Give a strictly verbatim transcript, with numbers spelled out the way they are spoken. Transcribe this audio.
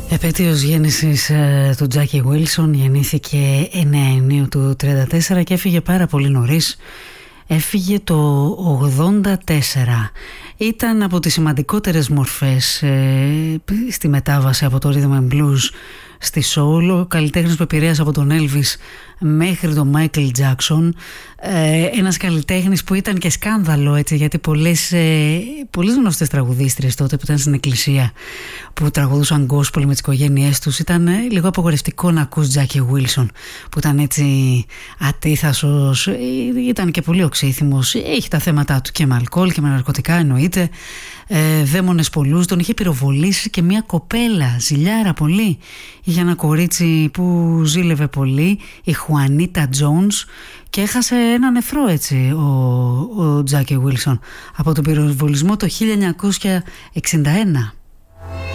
Επέτειος γέννησης ε, του Τζάκι Βίλσον, γεννήθηκε εννέα Ιουνίου του τριάντα τέσσερα και έφυγε πάρα πολύ νωρίς. Έφυγε το ογδόντα τέσσερα. Ήταν από τις σημαντικότερες μορφές ε, στη μετάβαση από το rhythm and blues στη soul, ο καλλιτέχνης που επηρέασε από τον Elvis μέχρι τον Michael Jackson, ε, ένας καλλιτέχνης που ήταν και σκάνδαλο, έτσι, γιατί πολλές, ε, πολλές γνωστές τραγουδίστριες τότε που ήταν στην εκκλησία, που τραγουδούσαν gospel με τις οικογένειές τους, ήταν ε, λίγο απογορευτικό να ακούς Jackie Wilson, που ήταν έτσι ατίθασος, ε, ήταν και πολύ οξύθυμος, έχει τα θέματα του και με αλκοόλ και με ναρκωτικά εννοείται, ε, δαίμονες πολλούς, τον είχε πυροβολήσει και μια κοπέλα, ζηλιάρα πολύ, για ένα κορίτσι που ζήλευε πολύ, η Χουανίτα Τζόνς, και έχασε ένα νεφρό, έτσι, ο, ο Τζάκι Βίλσον από τον πυροβολισμό το χίλια εννιακόσια εξήντα ένα.